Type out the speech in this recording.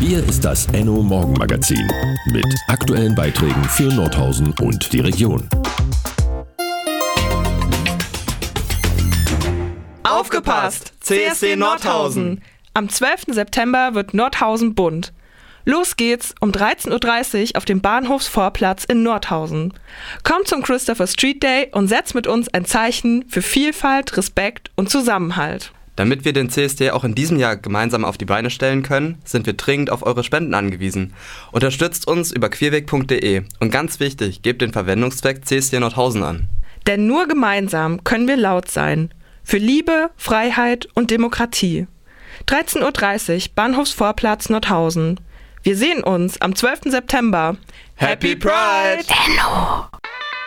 Hier ist das Enno Morgenmagazin mit aktuellen Beiträgen für Nordhausen und die Region. Aufgepasst! CSD Nordhausen! Am 12. September wird Nordhausen bunt. Los geht's um 13.30 Uhr auf dem Bahnhofsvorplatz in Nordhausen. Komm zum Christopher Street Day und setz mit uns ein Zeichen für Vielfalt, Respekt und Zusammenhalt. Damit wir den CSD auch in diesem Jahr gemeinsam auf die Beine stellen können, sind wir dringend auf eure Spenden angewiesen. Unterstützt uns über queerweg.de und ganz wichtig, gebt den Verwendungszweck CSD Nordhausen an. Denn nur gemeinsam können wir laut sein. Für Liebe, Freiheit und Demokratie. 13.30 Uhr, Bahnhofsvorplatz Nordhausen. Wir sehen uns am 12. September. Happy Pride! Enno!